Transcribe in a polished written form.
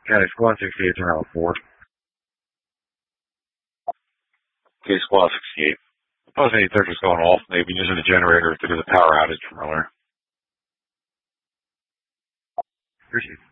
Yeah, squad 68's around 4. Okay, squad 68. Suppose any third was going off. They've been using the generator to do the power outage from earlier. Appreciate it.